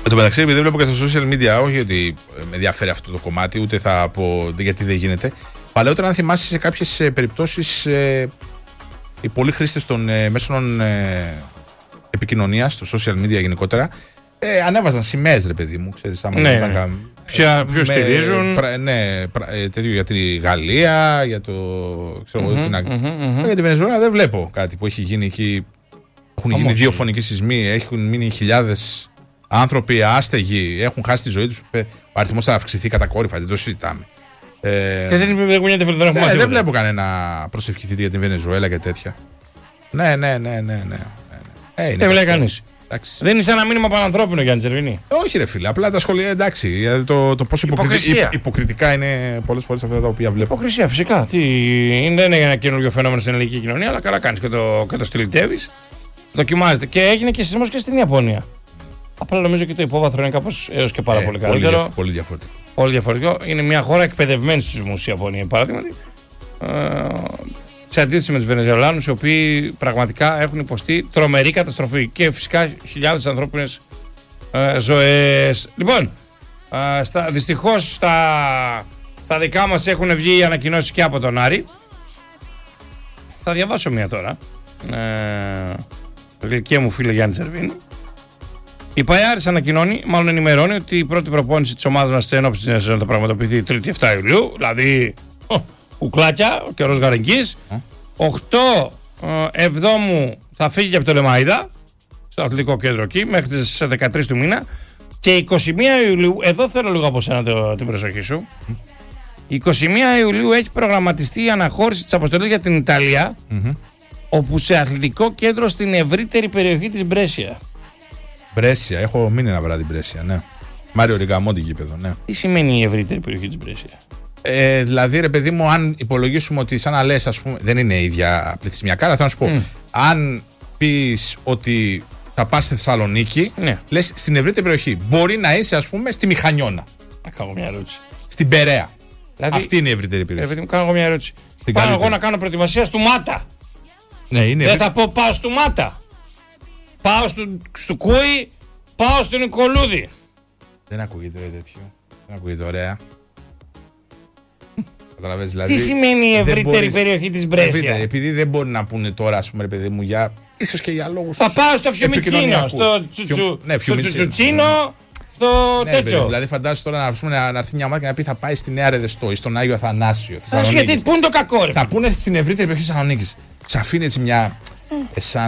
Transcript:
Εν τω μεταξύ, επειδή βλέπω και στα social media, όχι ότι με ενδιαφέρει αυτό το κομμάτι, ούτε θα πω γιατί δεν γίνεται. Παλαιότερα, αν θυμάσαι, σε κάποιες περιπτώσεις οι πολλοί χρήστες των μέσων επικοινωνίας, στο social media γενικότερα, ανέβαζαν σημαίες, ρε παιδί μου. Ξέρεις, ποιο στηρίζουν. Τέτοιο για τη Γαλλία, για το. Για τη Βενεζουέλα δεν βλέπω κάτι που έχει γίνει εκεί. Έχουν γίνει δύο φωνικοί σεισμοί, έχουν μείνει χιλιάδες άνθρωποι άστεγοι, έχουν χάσει τη ζωή τους. Ο αριθμός θα αυξηθεί κατακόρυφα, δεν το συζητάμε. Και δεν βλέπω κανένα προσευχηθείτε για την Βενεζουέλα και τέτοια. Ναι. Δεν βλέπει κανείς. Δεν είναι σαν ένα μήνυμα πανανθρώπινο, Γιάννη Τζερβινή. Όχι, ρε φίλε, απλά τα σχολεία εντάξει. Το πόσο υποκριτικά είναι πολλές φορές αυτά τα οποία βλέπω. Υποκρισία, φυσικά. Δεν είναι ένα καινούργιο φαινόμενο στην ελληνική κοινωνία, αλλά καλά κάνεις και το στυλιτεύεις. Δοκιμάζεται. Και έγινε και σεισμός και στην Ιαπωνία. Απλά νομίζω και το υπόβαθρο είναι κάπως έως και πάρα πολύ καλύτερο. Πολύ διαφορετικό. Πολύ διαφορετικό. Είναι μια χώρα εκπαιδευμένη στους σεισμούς η Ιαπωνία, παράδειγμα. Σε αντίθεση με τους Βενεζουελάνους, οι οποίοι πραγματικά έχουν υποστεί τρομερή καταστροφή και φυσικά χιλιάδες ανθρώπινες ζωές. Λοιπόν, δυστυχώς στα δικά μας έχουν βγει ανακοινώσεις και από τον Άρη. Θα διαβάσω μία τώρα. Γλυκία μου φίλε Γιάννη Τσερβίνη. Η ΠΑΕ ανακοινώνει, μάλλον ενημερώνει, ότι η πρώτη προπόνηση της ομάδας μας στην ενόψει της νέας σεζόν θα πραγματοποιηθεί 3η 7 Ιουλίου, δηλαδή κουκλάκια, ο καιρός γαρεγγής. 8 Εβδόμου θα φύγει και από το Λεμαΐδα, στο αθλητικό κέντρο εκεί, μέχρι τις 13 του μήνα. Και 21 Ιουλίου, εδώ θέλω λίγο από σένα την προσοχή σου. 21 Ιουλίου έχει προγραμματιστεί η αναχώρηση της αποστολής για την Ιταλία, όπου σε αθλητικό κέντρο στην ευρύτερη περιοχή της Μπρέσια. Μπρέσια, έχω μείνει ένα βράδυ Μπρέσια, ναι. Μάριο Ριγκαμόντι γήπεδο, ναι. Τι σημαίνει η ευρύτερη περιοχή της Μπρέσια? Δηλαδή, ρε παιδί μου, αν υπολογίσουμε ότι σαν να λες, ας πούμε, δεν είναι ίδια πληθυσμιακά, αλλά θέλω να σου πω, αν πεις ότι θα πας στη Θεσσαλονίκη, λες στην ευρύτερη περιοχή. Μπορεί να είσαι, ας πούμε, στη Μηχανιώνα. Να κάνω μια ερώτηση. Στην Περαία. Δηλαδή, αυτή είναι η ευρύτερη περιοχή. Μου κάνω μια ερώτηση. Πάω εγώ να κάνω προετοιμασία στο Μάτα. Ναι, είναι. Δεν θα πω πάω στο Μάτα. Πάω στο Κούι, πάω στον Νικολούδη. Δεν ακούγεται τέτοιο. Δεν ακούγεται ωραία. Δηλαδή, τι σημαίνει η ευρύτερη περιοχή της Μπρέσια? Επειδή δεν μπορεί να πούνε τώρα, ας πούμε, ρε παιδί μου, ίσως και για λόγους. Θα πάω στο Φιουμιτσίνο, στο Τσουτσουτσίνο, στο τέτοιο. Δηλαδή, φαντάζεσαι τώρα να έρθει μια ομάδα και να πει θα πάει στη Νέα Ρεδεστό ή στον Άγιο Αθανάσιο. Γιατί πού είναι το κακό, ρε? Θα πούνε στην ευρύτερη περιοχή της Θεσσαλονίκης. Σ' αφήνει έτσι μια.